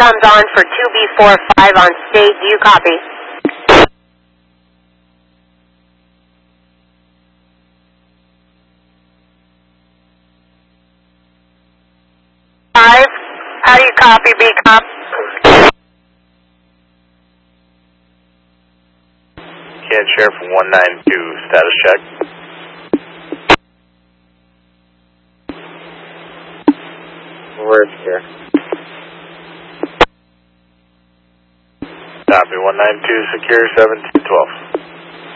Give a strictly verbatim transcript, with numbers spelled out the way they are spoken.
comes on for two B four five on state. Do you copy? Five. How do you copy, B cop? Can't share from one nine two. Status check. Where's here? Copy one nine two. Secure seven two twelve.